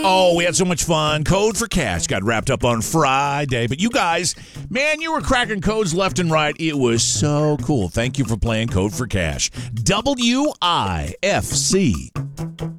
Oh, we had so much fun. Code for Cash got wrapped up on Friday. But you guys, man, you were cracking codes left and right. It was so cool. Thank you for playing Code for Cash. WIFC.